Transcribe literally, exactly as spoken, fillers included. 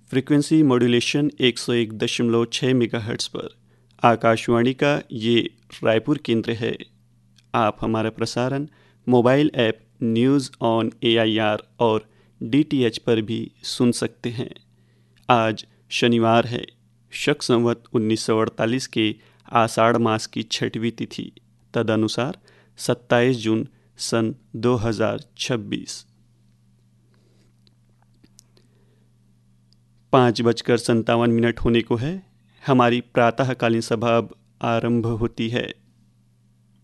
Frequency modulation एक सौ एक दशमलव छः मेगाहर्ट्ज़ पर आकाशवाणी का ये रायपुर केंद्र है। आप हमारा प्रसारण mobile app news on AIR और डीटीएच पर भी सुन सकते हैं। आज शनिवार है, शक संवत उन्नीस सौ अड़तालीस के आषाढ़ मास की छठवीं तिथि, तदनुसार सत्ताईस जून सन दो हज़ार छब्बीस। पाँच बजकर संतावन मिनट होने को है। हमारी प्रातःकालीन सभा अब आरंभ होती है।